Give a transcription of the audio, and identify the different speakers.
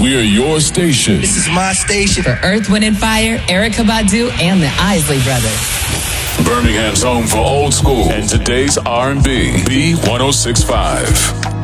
Speaker 1: we're your station.
Speaker 2: This is my station.
Speaker 3: For Earth, Wind & Fire, Erykah Badu, and the Isley Brothers.
Speaker 1: Birmingham's home for old school and today's R&B. B1065.